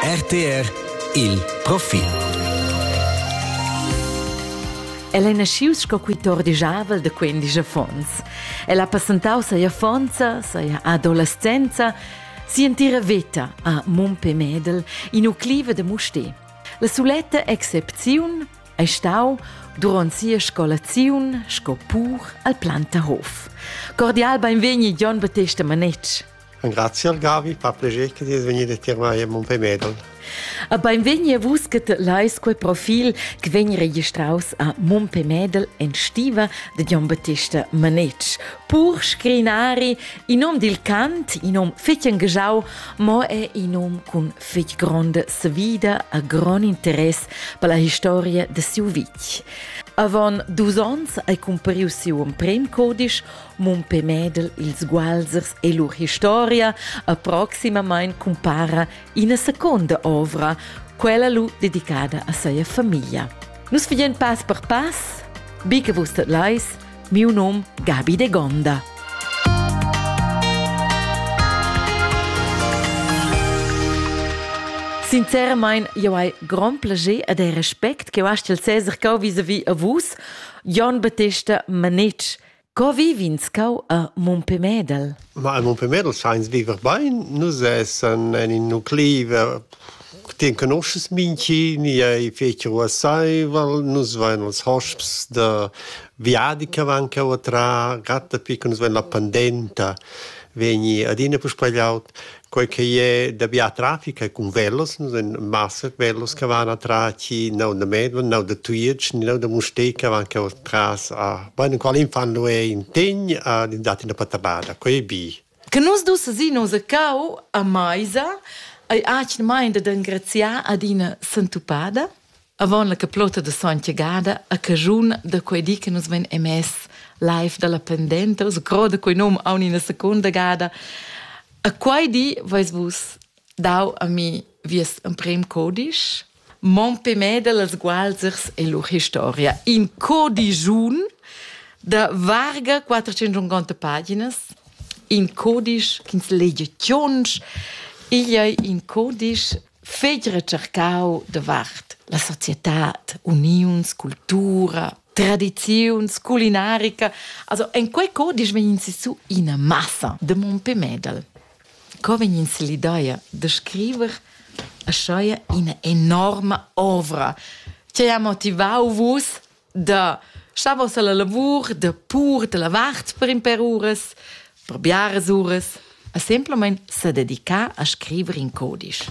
RTR Il Profil. Ella è nasciuta sco 14 avel de 15 fons. Ella ha passentau sa infanzia, sa adolescenza, si entira veta a Montpemedel in ucliva de Musté. La suletta excepziun è stau durant sia scolaziun sco pur al Plantahof. Cordial benvegni John Battista Manetsch. Grazie al Gavi, fa piacere che di venire a tirare a Montpemedel. A benvegni a vus che lais quel profil che vegni registraus a Montpemedel en stiva de John Battista Manetsch. Pur scrinari in nom dil cant, in nom fetch engagiau, ma è in nom con fetch grande sa vida a gran interess per la storia de siu vich. Avon 2 ans ai compariu siu un prem codisch Montpemedel, ils Gualzers e lur historia, approximament compara in a seconda ovra, quella lu dedicada a sia famiglia. Nus figien pas per pas, bica vustat lais, miu nom Gabi de Gonda. Sincerament, io hai gran plager ed e respect che ho stel Cesar cau vis-a-vis a vus, John Battista Manetsch. Co vivins cau a Montpemedel? Ma a Montpemedel scheint viver bein. Nus es in nucliva, den conosces minci, ni ai fecero assai, val nus vain als hosps de viadica van cau a tra, gatta pica nus vain la pendenta, vegni adina per spagliaut, quel che è da via traffica con velos, nus vain massa velos che van a tra ci nau da Medel, nau da Tuic, nau da Musté che van cau a tras a vain qual infan lo è in tegn a dati na paternada, quei bi. Che nus dus si nos a cau a Maisa, ai acin mai da d'ingrazia ad ina santupada, avon la caplota de Santiagada, a cajun da quei di che nos ven emes live dalla pendenta, so croda quei nom a una seconda gada. A quei di vais vus dau a mi vies un prem codisch, Montpemedel als Gualzers e lur historia. In codijun da varga 450 paginas, in codisch kins legiations, Igliai in codisch fegre cercau de vart la societat, unions, cultura, tradizions, culinarica. Also, en quei codisch venin si su ina massa de Montpemedel. Co venin si l'idea de scriver a schoia ina enorma ovra. Ce ha motivau vus de schavos a la lavur, de pur de la vart per imperures, per biares ures, a semplament se dedicar a scrivere in codisch.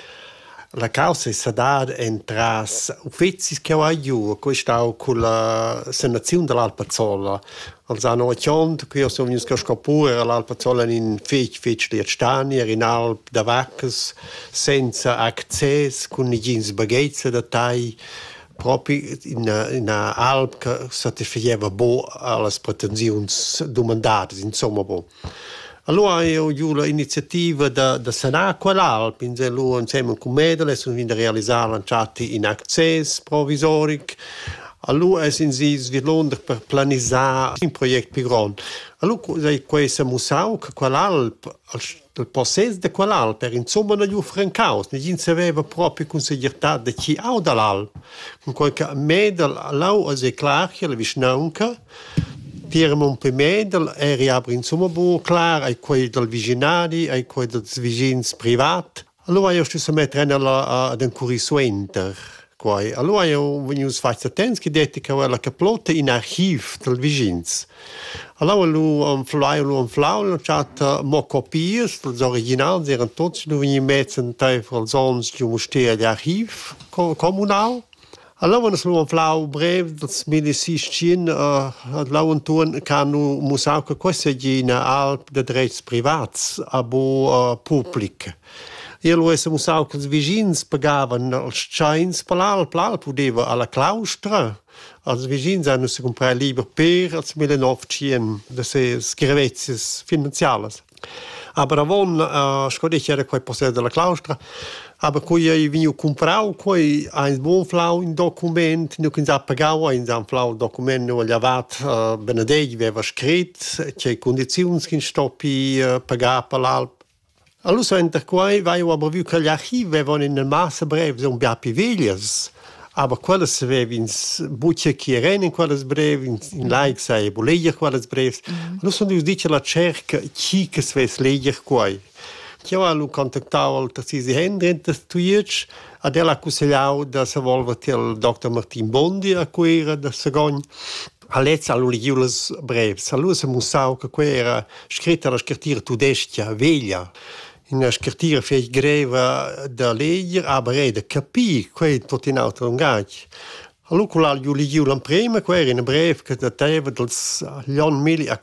La causa è dar entras ufficis che ho aiu, quest'au con la senazione dell'Alpazzola. Als anno 80, qui sono venuti a scopare all'Alpazzola in fece di stani, in Alp da Vaccas, senza access, con i jeans baghezza da tai, proprio in Alp che satisfaceva bo alle pretensioni domandate, insomma bo. Allora io ho l'iniziativa da sanare quell'Alp, insieme con Medel, sono venuti a realizzare lanciati in access provisorico. Allora è in Svislonder per planizzare un progetto più grande. Allora questo museo che quell'Alp, il processo di quell'Alp era insomma non francaus, non si aveva proprio consigliato di chi ha dall'Alp. Con quel che Medel, allora è chiaro che la vicinanza Tira Montpemedel era insomma buon clar ai quei del vicinari, ai quei del vicins privat. Allora io sto a mettere ad un currisuenter. Allora io venivo fatto attenti che detti che era la caplota in archiv del vicins. Allora lui un flau, c'ha mo copie, gli originali erano tutti, lui veniva mettere fra le zone di mustea di archiv comunale. Allora, nel suo flau breve del 2016, l'autunno canu musau che questo è una alp de drets privats a bo pubblic. E lo è musau che i vicini pagavano il chains per l'alp udeva alla claustra. I vicini hanno si comprato libro per il 1900 de scrivezzi finanziali. Aber avon scodich era quei possesso della claustra. Aber kui ei veniu comprau quei ein bon flau in document, nu kin sa pagau ein sam flau document nu allavat Benedegli aveva scrit che condizioni kin stoppi pagar per l'alp. Allora, enter qua, vai aber vu che gli archivi avevano in massa brevi, sono più veglias. Aber quelle se avevano bucce che erano in quelle brevi, in like sai, leggere quelle brevi. Allora, sono dice la cerca chi che si vede leggere qua. Io ho contattato il Tarcisi Henry in Tuic, ed ella ha consigliato da se volva il dottor Martin Bondi a cui era da Sagogn. All'ezza allora leggiu le brevi. Allora si mostrava che qua era scritta la scrittura tudestia, veglia. In la scrittura fece greve da leggere, aber da capire, qua è tutto in altro linguaggio. Allora quella leggiu l'imprima, qua era in breve che datava dagli anni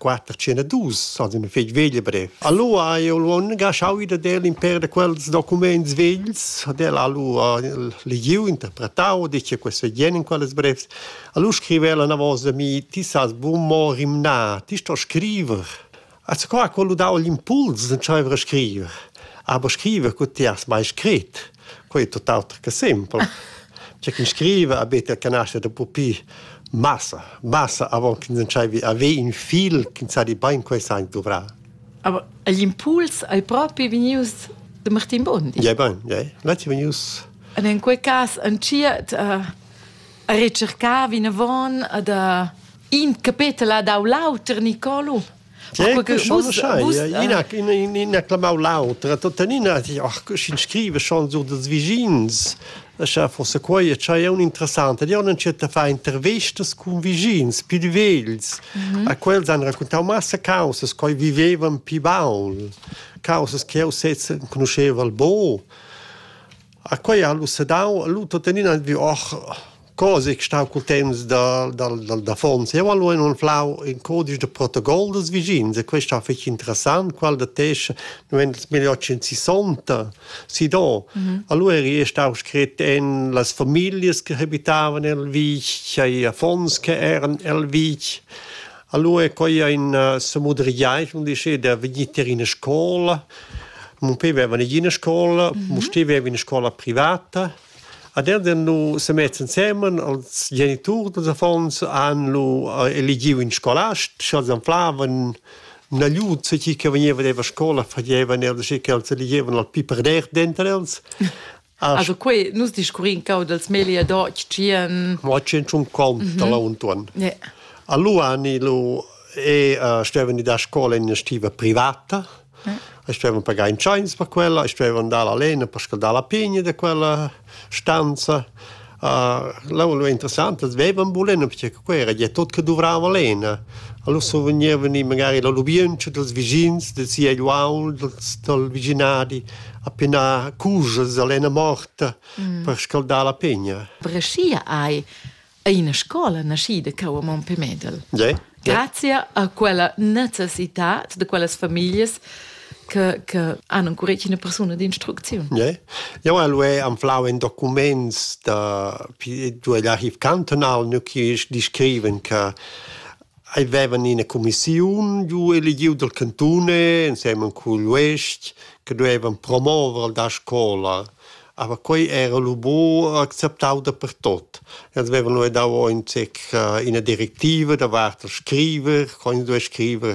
1412, sono una fece veglia breve. Allora io non ho wieder in perde quei documenti vegli, allora leggiu, interpretavo, dice questo genere in quelle brevi. Allora scriveva una volta a me, ti sai buon morimna, ti sto a scrivere. Also qua quello dava l'impulso di non scrivere. Aber scrivere che ti hai mai scritto, quello è tutto altro che semplice. C'è chi scrive, abbiamo il canascio da pupi, massa, avant che non c'è un fil che non sa di bene questo anche dovrà. Aber l'impulso è proprio venuto da Martin Bondi? Ja, bene, ja. Lei è venuto. E in quel caso, a ricercare in avon, in capitolo da l'autor Nicolo. Ja, che sono sai, in acclamau l'autor, Totanina dice, si scrive schon so des vicins. C'è forse qua c'è un interessante, io non c'è da fare interviste con vicins, più di vegli. A quelli hanno raccontato massa cause che vivevano più baul, cause che io stessa conoscevo al bo. A qua allo sedau, allo Totanina dice, cose che stanno col tempo da fonte. Io allora non flau in codice di protocollo des vicins, e questo è interessante, qual da tesce nel 1860 si do. Allora è stato scritto in le famiglie che abitavano nel Vic, i fonds che erano nel Vic. Allora poi in Samudriai, non dice, da venire in scuola, mon padre aveva in scuola, mon steve aveva in scuola privata. Adesso si mettono insieme, i genitori dei fonds hanno elegito in scuola, si flavano una luce che veniva dalla scuola, facevano che si elegevano al piperder dentro. Also qui non si discorriamo del meglio d'occhi. Ma c'è un conto là intorno. Allora stavano da scuola in una stiva privata, stavano pagare in chains per quella, stavano andare all'ena per scaldare la pigna di quella stanza. Lo interessante è che avevano voleno perché qua era tutto che doveva all'ena. Allora venivano magari la lubienza dei vicini, del Siegliuau, del vicinati, appena cusa all'ena morta per scaldare la pigna. Brescia hai una scuola nascita che a Montpemedel. Grazie a quella necessità di quelle famiglie che hanno ancora una persona di istruzione. Io ho flau in documenti dell'archivo cantonale che scrivono che avevano una commissione elegita dal cantone insieme con l'Ouest che dovevano promuovere la scuola. Ma poi era l'ubo accettato dappertutto. Avevano dato in una direttiva da parte scrivere, come dove scrivere.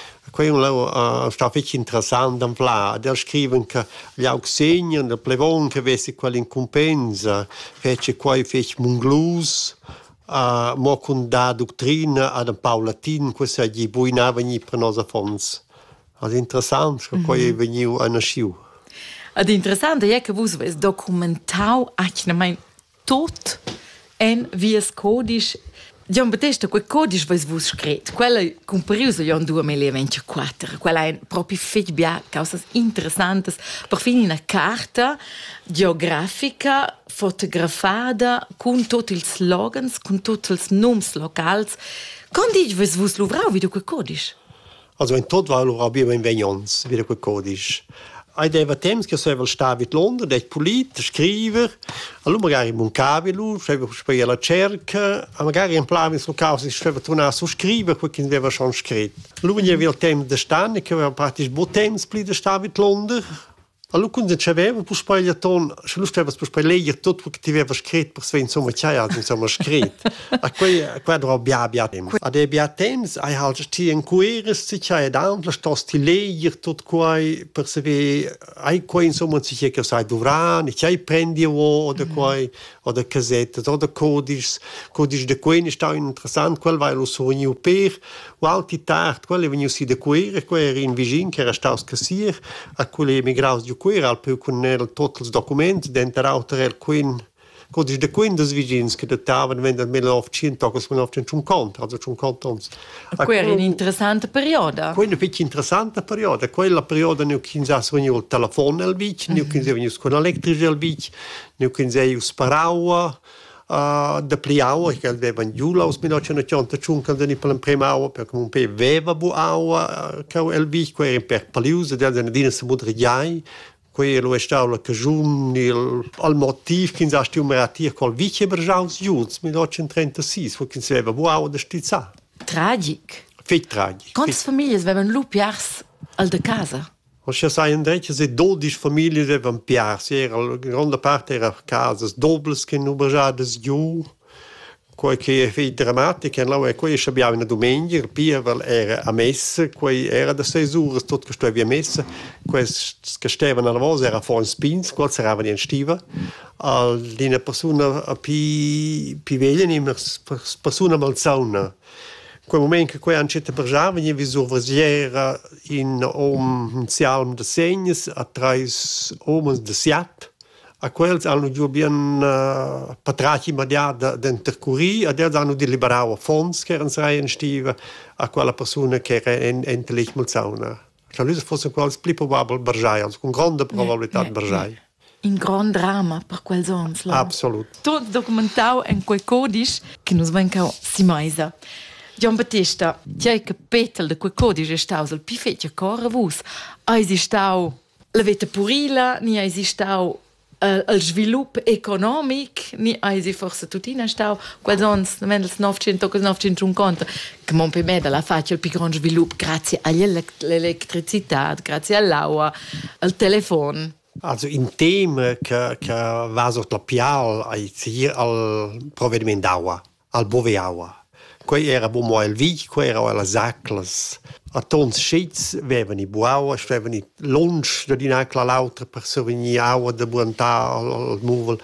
Quello sta molto interessante in Fla. Del scrivono che gli auxegni, il plevon che avesse quelli in compensa, fece munglus, ma con la dottrina ad un paulatin, questo gli buinava per noi fonds. È interessante, che poi è venuto a nascere. Ed interessante è che voi avete documentato anche tutto in via codice. Gian Battista, quel codice che voi scritto, quello compreso nel 2024, quello è proprio fatto bene, cose interessanti, perfino una carta geografica fotografata con tutti i slogans, con tutti i nomi locali. Quando dici voi lavorate video quel codice? Also in tutto abbiamo in Vegnons video quel codice. Aveva tempo che stava a Londra, è pulito, scrive, allora magari un cabelo, stava per la cerca, magari in plano sul caso stava tornare a scrivere quello che aveva scritto. Allora aveva il tempo di stare, che aveva praticamente buon tempo di stare a Londra, Allora, quando c'aveva, poi poi gli ton, se lui stava poi leggere tutto quello che ti aveva scritto, per sve insomma c'è insomma scritto. A qua dopo abbia tempo. Ad abbia tempo, hai halt ti inquire se c'è d'altro, sto leggere tutto qua per sve hai qua insomma si che sai dovrà, c'è prendi o da qua o da cassette, o da codice de queni sta interessant, quel vai lo sogno per qualche tard, quelle venu si de quire, qua era in vicin che era staus cassier, a quelle emigraus di quire, al più con tutti i documenti, dentro l'autor el quin codice de quin des vicins che datavan wenn del 1900 o 1950, also 50 ans. Quella era un'interessante periodo. Quella è interessante periodo. Quella periodo ne kinzas venu il telefono al vic, ne kinzas venu con elettrico al vic, ne kinzas sparava da pliaua, che avevano giù aus 1985 quando ne per la prima aua, perché un pe aveva bu aua che al vic, quella era per palius, da ne dina se mudriai. Quello è stato la cagione, il motivo che si è stato col vice Berjaus Giuds, 1936, perché si aveva buono da stizzare. Tragic. Fett tragic. Quante famiglie avevano lupiars al de casa? O se sai Andrea, se 12 famiglie avevano piars, la grande parte era casas dobles che non berjades giù. Quel che è drammatico, allora quello che abbiamo una domenica, il Pierre era a messa, quello era da 6 ore, tutto che stava a messa, quello che stavano alla voce era fuori in spins, quello sarebbe in stiva, di una persona più veglia, una persona malzona. In quel momento che quello hanno per già, veniva visurvasiera in salm de segnes, a 3 uomini de siat, a quels hanno giù ben patrati immediati dentro curì, e adesso hanno deliberato fons che erano in stiva a quella persona che era intelligente malzona. Cioè lui fosse quasi più probabile Berjai, con grande probabilità Berjai. Un gran drama per quel sons. Absolut. Tutto documentato in quel codice che nos venca si maisa. Gian Battista, c'è che petal de quel codice è stato il più fece corre vus. Ha esistau la vita purila, ni ha esistau il sviluppo economico, ni ha forse tutina stau, quels ons, nel 900 o 950, che mon per me la faccia il più grande sviluppo grazie all'elettricità, grazie all'acqua, al telefono. Also in tema che va sotto la pial al provvedimento d'acqua, al bove acqua. Quei era bumo il vic, quei era la saclas. A tons scits vevani buaua, vevani lunch da dinacla l'altra per sovvenire acqua da buontà al muvel.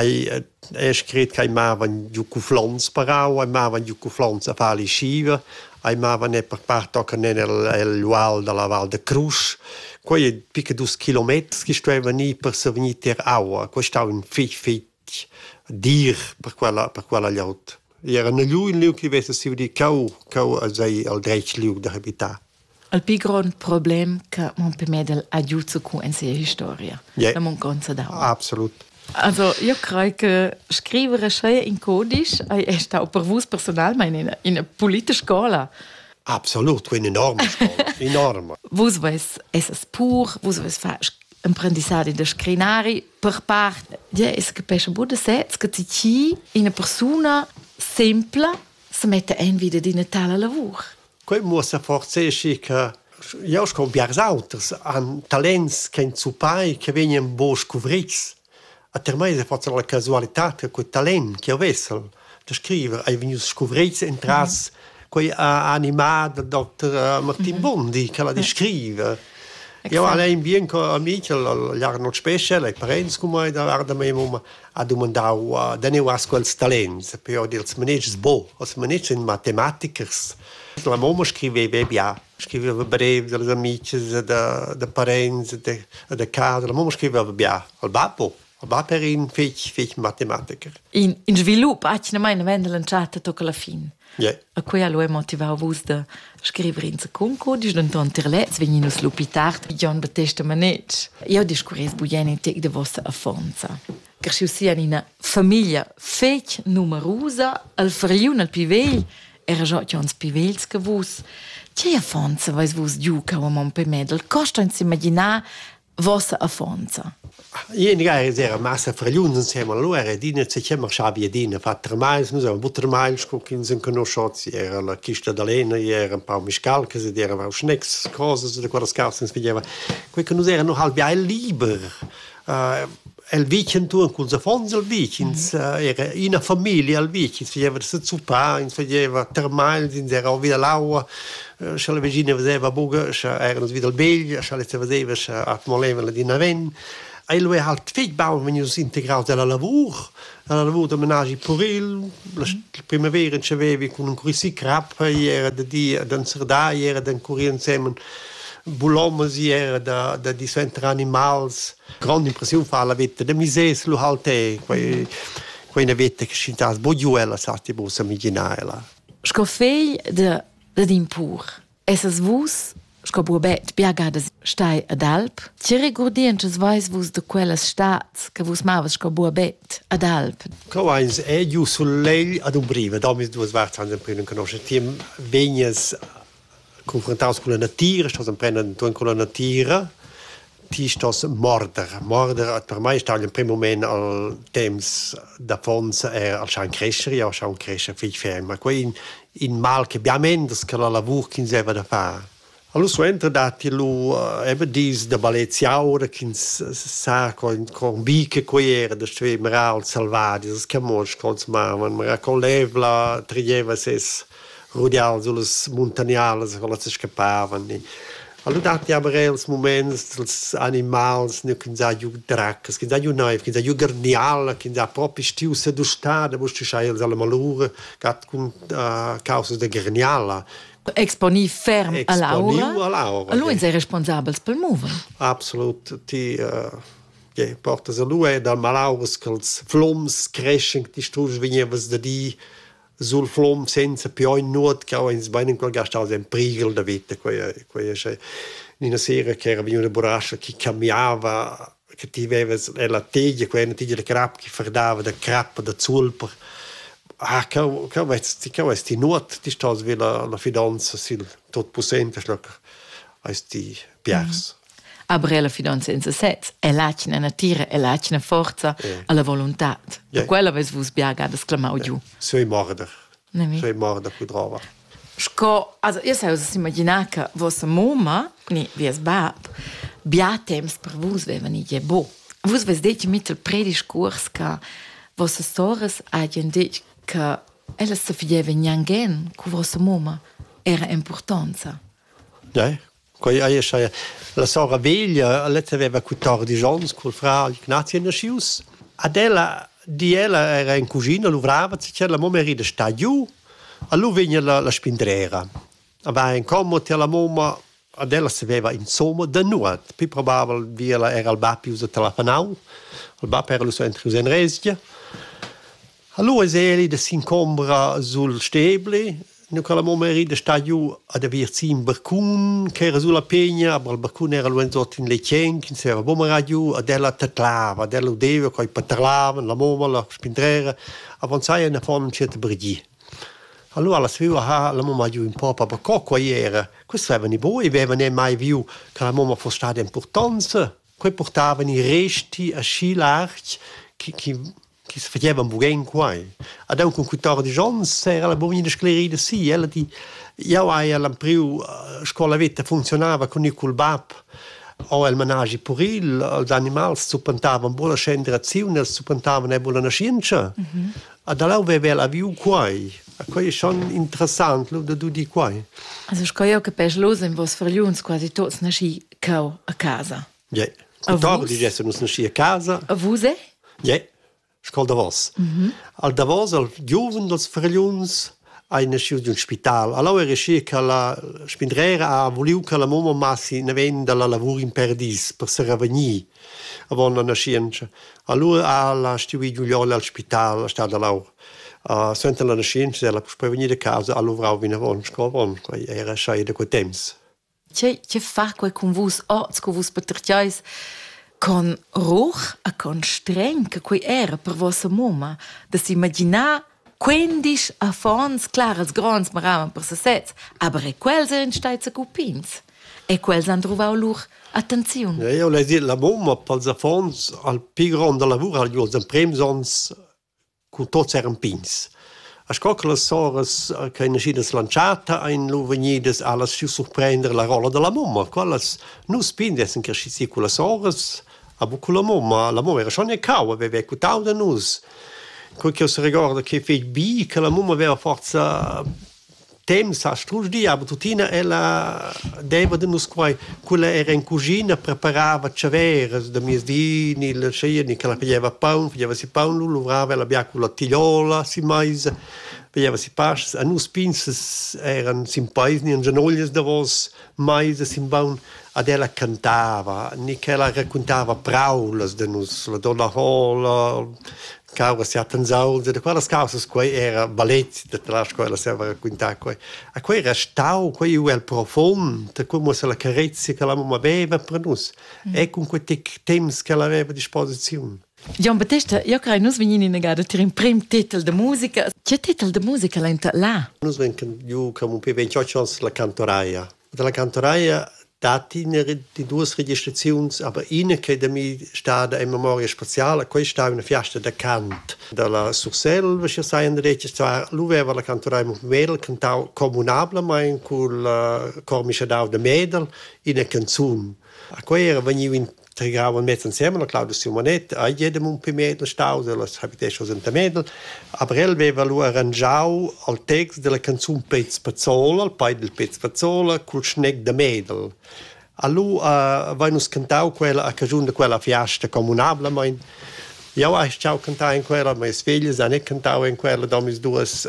È scritto che mavan giù cu flons per acqua, mavan giù cu flons a fare sciva, mavan per parte che nel lual della Val de Cruz. Quei è pica 2 chilometri che vevani per sovvenire acqua. Questo è un fit dir per quella liot. Era una liu che avesse si vedi cau sei al dreic liu da habitar. Il più grande problema che mon per me del aiuto con in sia storia. Yeah. La mon conza da. Absolut. Also, io credo che scrivere sei in codice è stato per voi personal, ma in una politische scuola. Absolut, eine enorme scuola, enorme. Vos vais es pur, vos vais fa apprendissage de scrinari per parte. Ja, es capisce bude sets che ci in una persona semple se mette en wieder di natale lavoro. Quei muss forse che io scompiars autres an talents che in supai che venien bo scovrits. A ter mai se forse la casualità che quei talent che avessel da scrivere ai venu scovrits entras quei animato dottor Martin Bondi che la descrive. Io allein bien con amici l'anno spesso le parents come da guarda me a domandau da ne was quels talents per ils maneggi bo os maneggi in matematicas la mamma scriveva brevi delle amici da parents da casa la mamma scriveva bia al babbo per in fech matematiker in sviluppo a ci mai ne lanciata tocca la fin. Yeah. A cui allora motivava vos da scrivere in second codice d'anton terlets veninus lupitart Gian Battista Manetsch. Io discorres buien in tec de vostra affonza. Cher si sia in una famiglia fech numerosa, al friun al pivell era già Gions pivels che vos. C'è affonza vais vos giuca o mon pe medel. Costa in si immaginar vossa affonza? Io era massa fragliuns insieme a loro, era dina se chiama Xavi Dina, fa 3 miles, noi avevamo 3 miles con chi non conosciuti, era la Chista d'Alena, era un po' miscal, che si era un snacks, cose, da quella scarsa si vedeva. Quei che noi erano halb ein liber. El vichin tu con sa fonza al vichin, era una famiglia al vichin, si vedeva se zupa, si vedeva 3 miles, era via l'aua, se la vicina vedeva buga, erano via al beglia, se la vedeva, at moleva la dinaven. E lui ha halt fig bauen wenn us integrati alla lavoro da menagi poril, la primavera in c'avevi con un cursi crap, era da di dan serdai, era dan curien semen bulomas, era da di center animals. Grande impressione fa la vita da mises lo halte, quei na vita che scintas bojuela sati bo sa miginaela. Scofei de d'impur. Essas vus Sco buobet biagadas stai ad Alp. Ci regurdienches vais vus de quellas stats che vus mavas sco buobet ad Alp. Coains è giù sul legl ad un brive, domis 2 svarts an prendere conosce tiem vegnes confrontaus con la natura, stos an prendere con la natura. Ti stos morder per mai sta in primo moment al temps da fonza al schan crescere, ja schan crescere fig ferm, ma quei in mal che biamendes che la lavur kin seva da fa. Allora su entra dati lu dis da Baleziaura che sa con biche qui era da stve meral salvati das camons consmavan ma con levla trieva ses rodial sulle montagnales con se scapavan. Allora dati aber els moments dels animals ne che sa ju dracas che sa ju naif che sa ju garnial che sa proprio stiusa do stade wo sti schai alle malure gat con causa de garniala. Exponi ferm a Laura. A lui è responsabile pel mover. Absolut. Ti portas a lui dal malaures che els flums crescen, ti strus venivas da di sul flum senza più in nuot, che ins beinen quel gastau ein prigel da vita, quei in una sera che era venuta borrascia che cambiava, che ti avevas la teglia, quella teglia de crap che fardava da crap da zulper. Ti nuot, ti stas wie la fidanza sil tot possente schlock als die piers. Aber la fidanza in se sets, lacina natura, lacina forza, alla volontà. Quella ves vus biaga da sclamau giù. Sei morder cu drova. Sco, also io sai us immagina che vossa mamma, ni vies bab, bia temps per vus vevani je bo. Vus ves deci mit il prediscurs che vossa stories agien deci che ella se fideva niangen cu vossa mamma era importanza. Ja, la sora veglia aveva 14 anni col fra Ignazio Nascius. Adela era in cucina, lavorava, c'è la mamma era sta giù, a lui veniva la spindrera. Aveva in comodo la mamma, Adela si aveva insomma da nuot. Più probabile era il babbo usa telefonau, il babbo era lo so entro in resia. Allora Eli da si incombra sul stable, non che la mamma era sta giù ad aversi in barcun, che era sulla pegna, ma il barcun era luenzot in lecchen, che si era bomera giù, ad ella tatlava, ad ella udeva, coi paterlavano, la mamma, la spindrera, avanzai una forma un certo brigli. Allora la sveva la mamma giù in popa, ma qua era, questo avevano i boi, avevano mai visto che la mamma fosse stata importanza, qui portavano i resti a scilarci, che si facevano bugen qua. Ad con 14 anni era la bovina scleride sì, ella di io alla prima scuola vita funzionava con il culbap o il menage poril, gli animali suppantavano buona generazione, suppantavano buona nascenza. Ad allora aveva la view qua. Questo è schon interessant, lo da du di qua. Also sco io che pes los in vos verliuns quasi tots nasci cau a casa. Ja. Scontava di gesso non nasci a casa. A vuse? Ja. Scol Davos. Al Davos, al giovane dels verliuns, hai nasciuto di un spital. Allora era scia che la spindrera ha voluto che la mamma massi ne venda la lavoro in Perdis per se revenire avant la nascenza. Allora la stiui Giulione al spital, sta da là. Senta la nascenza, ella per venire a casa, allora vina von scovon, era scia de quei temps. Che fa quei con vus oz, con vus paterciais, con roch a con streng che quei era per vossa mamma, da si immagina quindis a fons, clar, als grans maravan per se sets, aber quels eren staiz a cupins. E quels han trovau lur attenzione. Io le dico, la mamma, pels affons, al più grande lavoro, al giorno, prima sons, con tutti erano pins. A scoc le soras che in uscita slanciata in l'uvenides alla più sorprendere la rolla della mamma. Quelles non spinde sono cresciuti con le soras, ma con la mamma era schon ne cau, aveva ecutato da nus. Quel che si ricorda che fece bi, che la mamma aveva forza temps a strusdi, ma tutina ella deva da nus quai. Quella era in cucina, preparava ciaveres, da mies vini, le sceni, che la faceva si paun, lavorava, la bia con la tigliola, si mais, faceva si pasce, a nus pinses eran simpaisni, in genoglies da vos, mais, si baun, ad ella cantava, ni che ella raccontava praulas da nus, la donna hola, causa si attenzaus, de quelles causas quei era balletti de la scuola serva raccontar quei. A quei era stau, quei uel profond, come se la carezia che la mamma aveva per nus. E con quei temps che la aveva a disposizione. Gian Battista, io credo nus venin in negada ter in prim titel de musica. Che titel de musica lenta là? Nus ven io come un pe 28 anni la cantoraia. De la cantoraia dati die due registrazioni, aber una che da mi stada in memoria spaziale, questa stava una fiesta da cant della Sursel, che si sa in derece, lui aveva la cantorai Medel, cantava comunabile, ma in quel cormice d'au de Medel, in una canzone. A quella era veniva integrava met insieme, la Claudia Simonet, a jedem un pe Medel stau, das habitation in der Medel, aber aveva lui arrangiau al text della canzone Pez Pazzola, il pai del Pez Pazzola, col schneck de Medel. A lui vai nus cantau quella a cagiun de quella fiesta comunabile, ma io ho ciao cantare in quella, ma le figlie hanno cantato in quella, domis duas,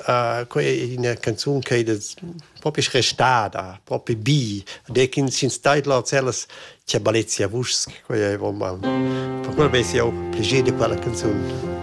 una canzone che è proprio restata, proprio bi, e che in Stadler celles c'è bellezza vusk, quella è per quello che io piacere di quella canzone.